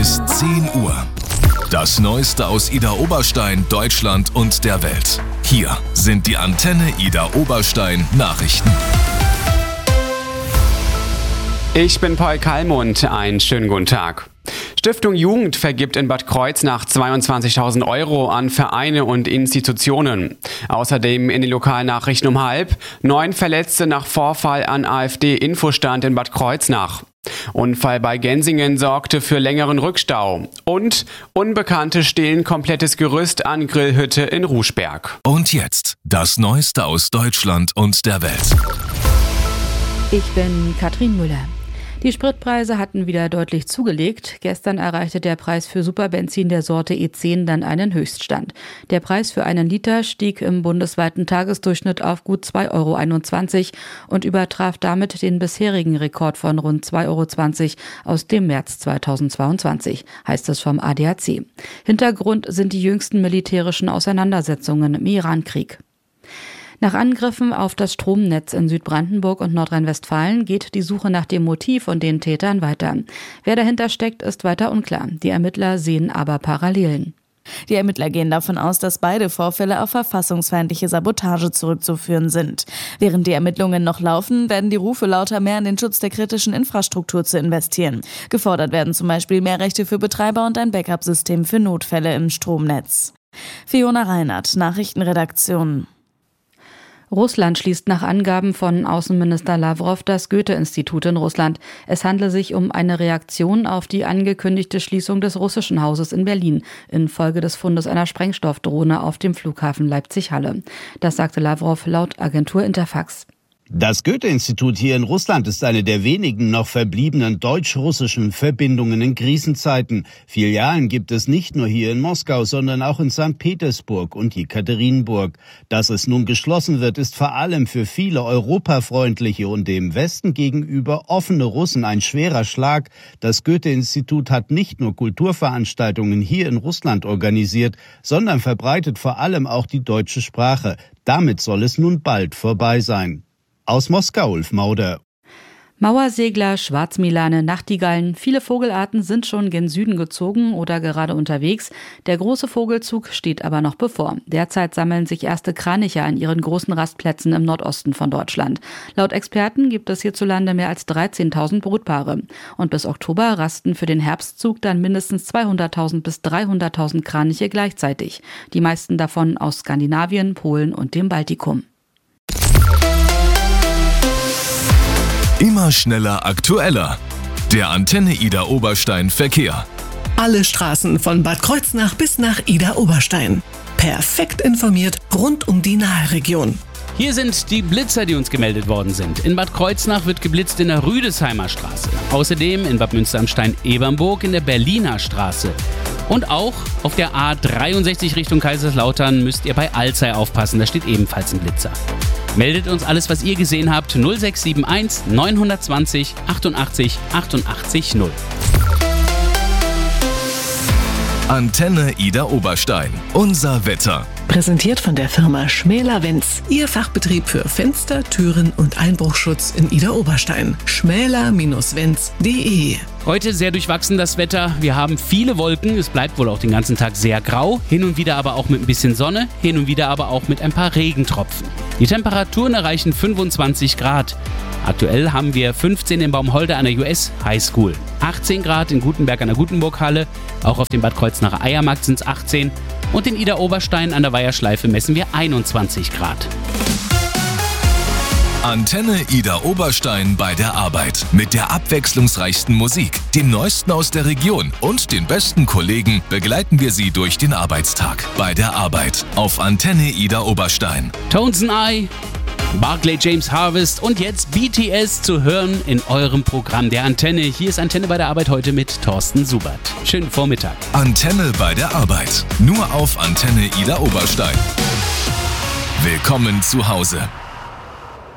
ist 10 Uhr. Das Neueste aus Ida Oberstein, Deutschland und der Welt. Hier sind die Antenne Ida Oberstein Nachrichten. Ich bin Paul Kallmund, einen schönen guten Tag. Stiftung Jugend vergibt in Bad Kreuznach 22.000 € an Vereine und Institutionen. Außerdem in den Lokalnachrichten um 12:30 9 Verletzte nach Vorfall an AfD-Infostand in Bad Kreuznach. Unfall bei Gensingen sorgte für längeren Rückstau. Und Unbekannte stehlen komplettes Gerüst an Grillhütte in Ruschberg. Und jetzt das Neueste aus Deutschland und der Welt. Ich bin Katrin Müller. Die Spritpreise hatten wieder deutlich zugelegt. Gestern erreichte der Preis für Superbenzin der Sorte E10 dann einen Höchststand. Der Preis für einen Liter stieg im bundesweiten Tagesdurchschnitt auf gut 2,21 € und übertraf damit den bisherigen Rekord von rund 2,20 € aus dem März 2022, heißt es vom ADAC. Hintergrund sind die jüngsten militärischen Auseinandersetzungen im Irankrieg. Nach Angriffen auf das Stromnetz in Südbrandenburg und Nordrhein-Westfalen geht die Suche nach dem Motiv und den Tätern weiter. Wer dahinter steckt, ist weiter unklar. Die Ermittler sehen aber Parallelen. Die Ermittler gehen davon aus, dass beide Vorfälle auf verfassungsfeindliche Sabotage zurückzuführen sind. Während die Ermittlungen noch laufen, werden die Rufe lauter, mehr in den Schutz der kritischen Infrastruktur zu investieren. Gefordert werden zum Beispiel mehr Rechte für Betreiber und ein Backup-System für Notfälle im Stromnetz. Fiona Reinhardt, Nachrichtenredaktion. Russland schließt nach Angaben von Außenminister Lavrov das Goethe-Institut in Russland. Es handle sich um eine Reaktion auf die angekündigte Schließung des russischen Hauses in Berlin infolge des Fundes einer Sprengstoffdrohne auf dem Flughafen Leipzig-Halle. Das sagte Lavrov laut Agentur Interfax. Das Goethe-Institut hier in Russland ist eine der wenigen noch verbliebenen deutsch-russischen Verbindungen in Krisenzeiten. Filialen gibt es nicht nur hier in Moskau, sondern auch in St. Petersburg und Jekaterinburg. Dass es nun geschlossen wird, ist vor allem für viele europafreundliche und dem Westen gegenüber offene Russen ein schwerer Schlag. Das Goethe-Institut hat nicht nur Kulturveranstaltungen hier in Russland organisiert, sondern verbreitet vor allem auch die deutsche Sprache. Damit soll es nun bald vorbei sein. Aus Moskau, Ulf Mauder. Mauersegler, Schwarzmilane, Nachtigallen, viele Vogelarten sind schon gen Süden gezogen oder gerade unterwegs. Der große Vogelzug steht aber noch bevor. Derzeit sammeln sich erste Kraniche an ihren großen Rastplätzen im Nordosten von Deutschland. Laut Experten gibt es hierzulande mehr als 13.000 Brutpaare. Und bis Oktober rasten für den Herbstzug dann mindestens 200.000 bis 300.000 Kraniche gleichzeitig. Die meisten davon aus Skandinavien, Polen und dem Baltikum. Immer schneller, aktueller. Der Antenne Ida Oberstein Verkehr. Alle Straßen von Bad Kreuznach bis nach Ida Oberstein. Perfekt informiert rund um die Naheregion. Hier sind die Blitzer, die uns gemeldet worden sind. In Bad Kreuznach wird geblitzt in der Rüdesheimer Straße. Außerdem in Bad Münster am Stein-Ebernburg in der Berliner Straße. Und auch auf der A63 Richtung Kaiserslautern müsst ihr bei Alzey aufpassen, da steht ebenfalls ein Blitzer. Meldet uns alles, was ihr gesehen habt, 0671 920 88 88 0. Antenne Ida Oberstein. Unser Wetter. Präsentiert von der Firma Schmäler-Wenz. Ihr Fachbetrieb für Fenster, Türen und Einbruchschutz in Ida Oberstein. schmäler-wenz.de. Heute sehr durchwachsen das Wetter. Wir haben viele Wolken. Es bleibt wohl auch den ganzen Tag sehr grau. Hin und wieder aber auch mit ein bisschen Sonne. Hin und wieder aber auch mit ein paar Regentropfen. Die Temperaturen erreichen 25 Grad. Aktuell haben wir 15 in Baumholder an der US High School. 18 Grad in Gutenberg an der Gutenburg-Halle. Auch auf dem Bad Kreuznacher Eiermarkt sind es 18. Und in Ida Oberstein an der Weiherschleife messen wir 21 Grad. Antenne Ida Oberstein bei der Arbeit. Mit der abwechslungsreichsten Musik, dem Neuesten aus der Region und den besten Kollegen begleiten wir Sie durch den Arbeitstag. Bei der Arbeit auf Antenne Ida Oberstein. Tones and I, Barclay James Harvest und jetzt BTS zu hören in eurem Programm der Antenne. Hier ist Antenne bei der Arbeit heute mit Thorsten Subert. Schönen Vormittag. Antenne bei der Arbeit. Nur auf Antenne Ida Oberstein. Willkommen zu Hause.